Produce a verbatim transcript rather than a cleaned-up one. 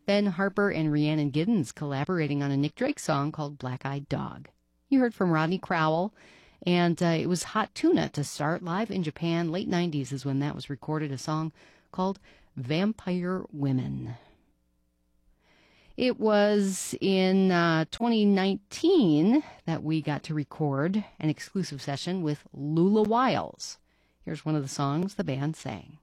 Ben Harper and Rhiannon Giddens collaborating on a Nick Drake song called Black Eyed Dog. You heard from Rodney Crowell, and uh, it was Hot Tuna to start. Live in Japan, late nineties is when that was recorded, a song called Vampire Women. It was in uh, twenty nineteen that we got to record an exclusive session with Lula Wiles. Here's one of the songs the band sang.